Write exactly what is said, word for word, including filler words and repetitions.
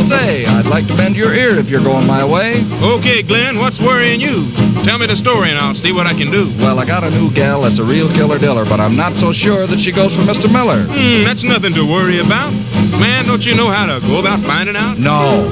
Say, I'd like to bend your ear if you're going my way. Okay, Glenn, what's worrying you? Tell me the story and I'll see what I can do. Well, I got a new gal that's a real killer diller, but I'm not so sure that she goes for Mister Miller. Hmm, that's nothing to worry about. Man, don't you know how to go about finding out? No.